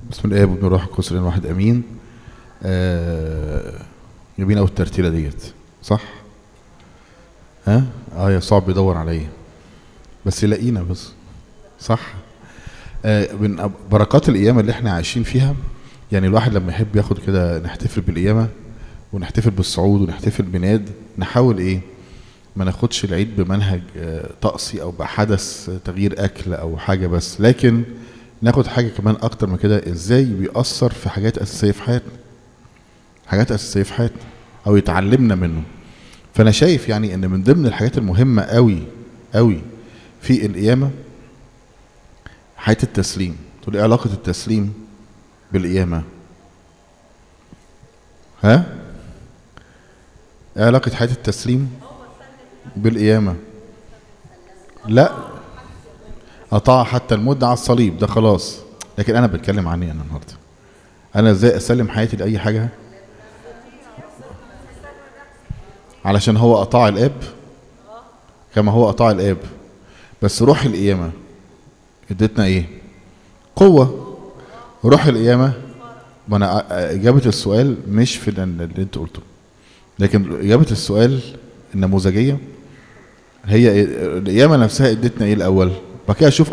بسم الله والابن والروح القدس الان واحد امين. جايبين اوي الترتيله ديت صح؟ ها؟ يسوع بيدور عليا بس يلاقينا بس صح؟ من بركات القيامه اللي احنا عايشين فيها، يعني الواحد لما يحب ياخد كده نحتفل بالقيامه ونحتفل بالصعود ونحتفل بناد، نحاول ايه؟ ما ناخدش العيد بمنهج طقسي او بحدث تغيير اكل او حاجه بس، لكن ناخد حاجه كمان اكتر من كده، ازاي بيأثر في حاجات اساسيه في حياتنا، حاجات اساسيه في حياتنا او يتعلمنا منه. فانا شايف يعني ان من ضمن الحاجات المهمه قوي قوي في القيامه حياه التسليم. تقول ايه علاقه التسليم بالقيامه؟ ها؟ ايه علاقه حياه التسليم بالقيامه؟ لا، قطع حتى المدة على الصليب ده خلاص، لكن انا بتكلم عني انا النهارده. انا ازاي اسلم حياتي لاي حاجه؟ علشان هو قطع الاب كما هو قطع الاب، بس روح القيامه ادتنا ايه؟ قوه. روح القيامه، ما انا اجابه السؤال مش في اللي انت قلته، لكن اجابه السؤال النموذجيه هي إيه؟ القيامه نفسها ادتنا ايه الاول؟ بعد كده اشوف